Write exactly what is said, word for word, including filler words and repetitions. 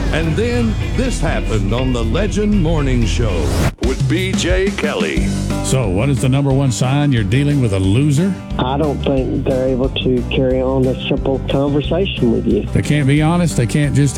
And then this happened on the Legend Morning Show with B J Kelly. So, what is the number one sign you're dealing with a loser? I don't think they're able to carry on a simple conversation with you. They can't be honest. They can't just